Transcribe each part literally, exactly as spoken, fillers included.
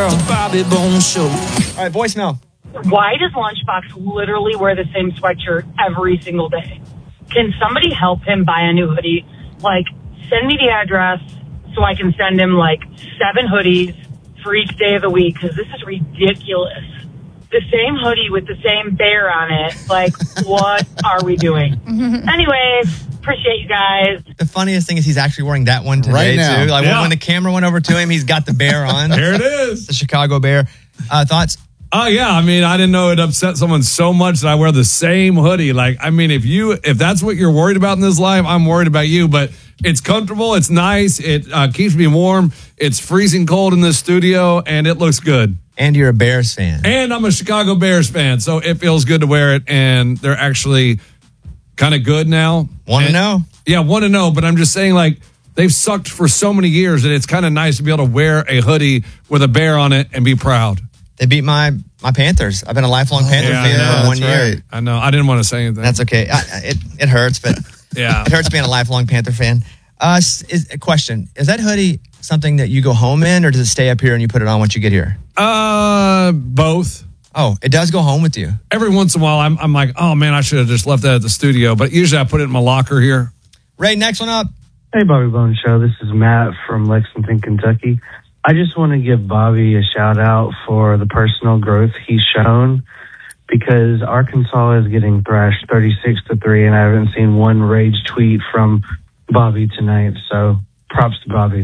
tomorrow. Bobby Bones Show. All right, voicemail. Why does Lunchbox literally wear the same sweatshirt every single day? Can somebody help him buy a new hoodie? Like, send me the address so I can send him, like, seven hoodies for each day of the week, because this is ridiculous. The same hoodie with the same bear on it. Like, what are we doing? Anyways, appreciate you guys. The funniest thing is he's actually wearing that one today, Right now. too. Like, Yeah. when the camera went over to him, he's got the bear on. There it is. The Chicago Bear. Uh, thoughts? Oh yeah, I mean, I didn't know it upset someone so much that I wear the same hoodie. Like, I mean, if you if that's what you're worried about in this life, I'm worried about you. But it's comfortable, it's nice, it uh, keeps me warm. It's freezing cold in this studio, and it looks good. And you're a Bears fan. And I'm a Chicago Bears fan, so it feels good to wear it. And they're actually kind of good now. Want to And- know? Yeah, want to know. But I'm just saying, like, they've sucked for so many years that it's kind of nice to be able to wear a hoodie with a bear on it and be proud. They beat my my Panthers. I've been a lifelong Panther yeah, fan yeah, for one that's year. right. I know. I didn't want to say anything. That's okay. I, I- it it hurts, but Yeah. it hurts being a lifelong Panther fan. Uh, s- is, a question: is that hoodie something that you go home in, or does it stay up here and you put it on once you get here? Uh, both. Oh, it does go home with you. Every once in a while, I'm I'm like, oh man, I should have just left that at the studio. But usually, I put it in my locker here. Ray, next one up. Hey, Bobby Bones Show. This is Matt from Lexington, Kentucky. I just want to give Bobby a shout out for the personal growth he's shown, because Arkansas is getting thrashed thirty-six to three, and I haven't seen one rage tweet from Bobby tonight. So props to Bobby.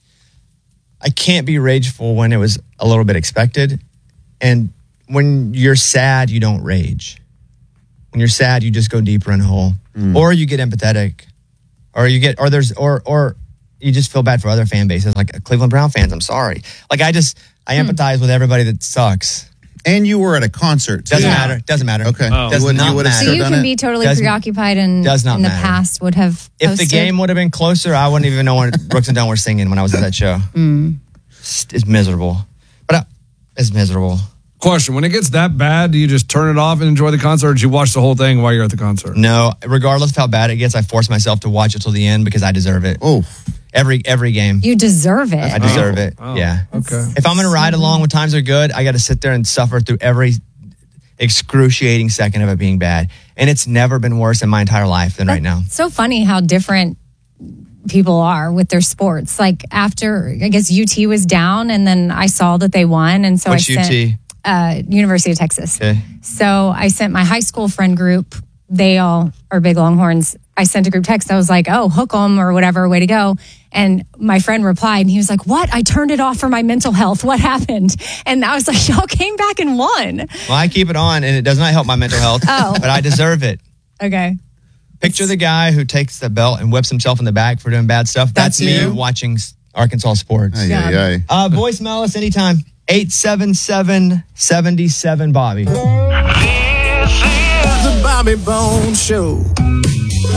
I can't be rageful when it was a little bit expected. And when you're sad, you don't rage. When you're sad, you just go deeper in a hole. Mm. Or you get empathetic. Or you get or there's or or you just feel bad for other fan bases, like Cleveland Brown fans. I'm sorry. Like I just I empathize with everybody that sucks. And you were at a concert. too. Doesn't Yeah. matter. Doesn't matter. Okay. Oh. Does You wouldn't- not you would've matter. still So you done can it? be totally Doesn't- preoccupied and does not in the matter. past would have If the posted. game would have been closer, I wouldn't even know when Brooks and Dunn were singing when I was at that show. It's, it's miserable. But uh, it's miserable. Question: when it gets that bad, do you just turn it off and enjoy the concert, or do you watch the whole thing while you're at the concert? No, regardless of how bad it gets, I force myself to watch it till the end because I deserve it. Oh, Every every game. You deserve it. I deserve it. Oh, Yeah. okay. If I'm going to ride along when times are good, I got to sit there and suffer through every excruciating second of it being bad. And it's never been worse in my entire life than right now. It's so funny how different people are with their sports. Like after, I guess U T was down, and then I saw that they won, and so Which I U sent T? Uh, University of Texas. Okay. So I sent my high school friend group. They all are big Longhorns. I sent a group text. I was like, "Oh, hook 'em or whatever, way to go." And my friend replied, and he was like, "What? I turned it off for my mental health. What happened?" And I was like, "Y'all came back and won." Well, I keep it on and it does not help my mental health, Oh. but I deserve it. Okay. Picture the guy who takes the belt and whips himself in the back for doing bad stuff. That's, That's me you? watching s- Arkansas sports. ay, ay, ay. Uh, voicemail us anytime. eight seven seven, seven seven, Bobby. This is the Bobby Bones Show.